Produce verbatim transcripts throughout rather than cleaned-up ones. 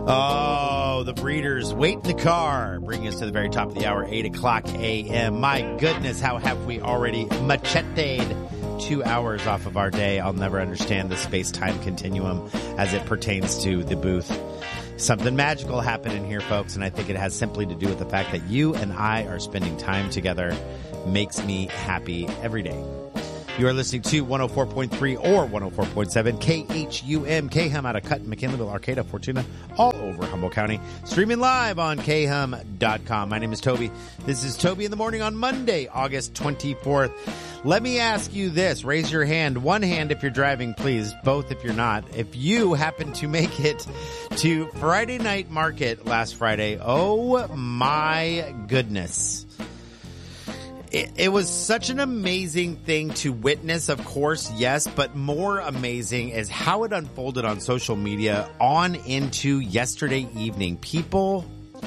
Oh, the Breeders, Wait in the Car, bringing us to the very top of the hour, eight o'clock a.m. My goodness, how have we already macheteed two hours off of our day? I'll never understand the space-time continuum as it pertains to the booth. Something magical happened in here, folks, and I think it has simply to do with the fact that you and I are spending time together. Makes me happy every day. You are listening to one oh four point three or one oh four point seven K H U M, K H U M out of Cutton, McKinleyville, Arcata, Fortuna, all over Humboldt County. Streaming live on K H U M dot com. My name is Toby. This is Toby in the Morning on Monday, August twenty-fourth. Let me ask you this. Raise your hand. One hand if you're driving, please. Both if you're not. If you happen to make it to Friday Night Market last Friday, oh my goodness. It, it was such an amazing thing to witness, of course, yes, but more amazing is how it unfolded on social media on into yesterday evening. People,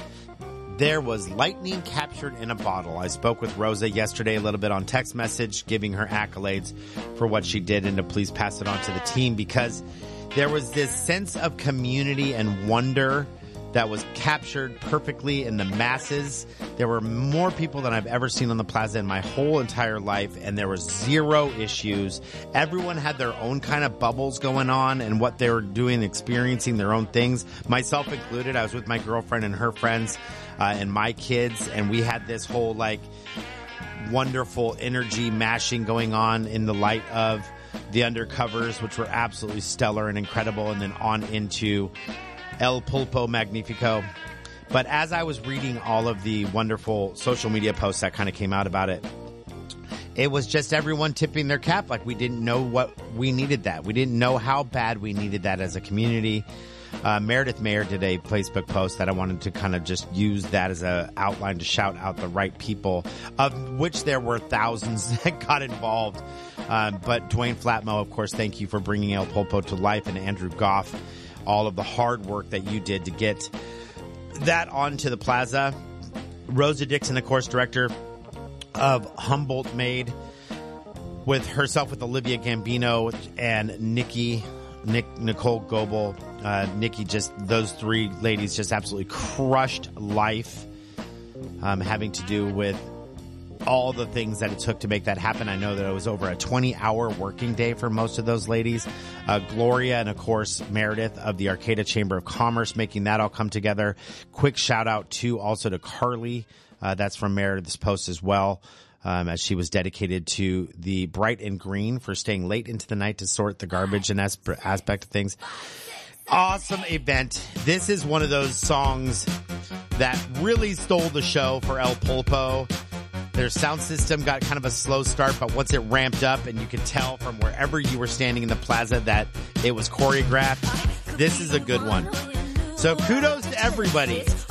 there was lightning captured in a bottle. I spoke with Rosa yesterday a little bit on text message, giving her accolades for what she did and to please pass it on to the team because there was this sense of community and wonder that was captured perfectly in the masses. There were more people than I've ever seen on the plaza in my whole entire life, and there was zero issues. Everyone had their own kind of bubbles going on and what they were doing, experiencing their own things, myself included. I was with my girlfriend and her friends uh, and my kids, and we had this whole, like, wonderful energy mashing going on in the light of the undercovers, which were absolutely stellar and incredible, and then on into El Pulpo Magnifico. But as I was reading all of the wonderful social media posts that kind of came out about it, it was just everyone tipping their cap like we didn't know what we needed that. We didn't know how bad we needed that as a community. Uh, Meredith Mayer did a Facebook post that I wanted to kind of just use that as an outline to shout out the right people, of which there were thousands that got involved. Um, but Dwayne Flatmo, of course, thank you for bringing El Pulpo to life, and Andrew Goff, all of the hard work that you did to get that onto the plaza. Rosa Dixon, of course, director of Humboldt Made, with herself with Olivia Gambino and Nikki, Nick, Nicole Goebel. Uh, Nikki, just those three ladies just absolutely crushed life, um, having to do with all the things that it took to make that happen. I know that it was over a twenty-hour working day for most of those ladies. Uh, Gloria and, of course, Meredith of the Arcata Chamber of Commerce making that all come together. Quick shout-out, too, also to Carly. Uh, that's from Meredith's post as well, um, as she was dedicated to the Bright and Green for staying late into the night to sort the garbage and as- aspect of things. Awesome event. This is one of those songs that really stole the show for El Pulpo. Their sound system got kind of a slow start, but once it ramped up and you could tell from wherever you were standing in the plaza that it was choreographed, this is a good one. So kudos to everybody